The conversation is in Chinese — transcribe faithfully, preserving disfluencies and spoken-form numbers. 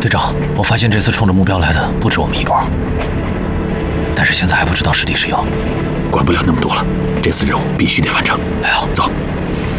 队长，我发现这次冲着目标来的不止我们一波，但是现在还不知道是敌是友。 管不了那么多了，这次任务必须得完成。 哎呦， 走。